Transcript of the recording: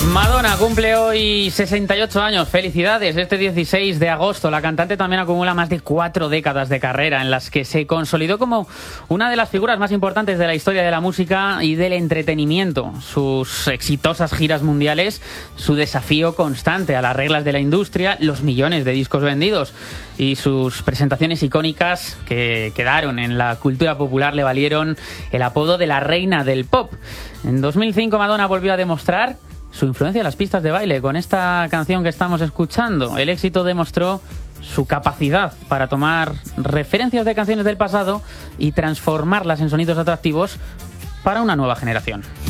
Madonna cumple hoy 68 años. Felicidades. Este 16 de agosto la cantante también acumula más de 4 décadas de carrera en las que se consolidó como una de las figuras más importantes de la historia de la música y del entretenimiento. Sus exitosas giras mundiales, su desafío constante a las reglas de la industria, los millones de discos vendidos y sus presentaciones icónicas que quedaron en la cultura popular le valieron el apodo de la reina del pop. En 2005 Madonna volvió a demostrar su influencia en las pistas de baile con esta canción que estamos escuchando. El éxito demostró su capacidad para tomar referencias de canciones del pasado y transformarlas en sonidos atractivos para una nueva generación.